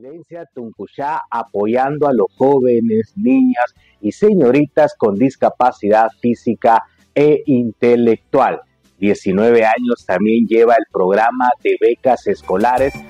Presidencia Tuncuchá apoyando a los jóvenes, niñas y señoritas con discapacidad física e intelectual. 19 años también lleva el programa de becas escolares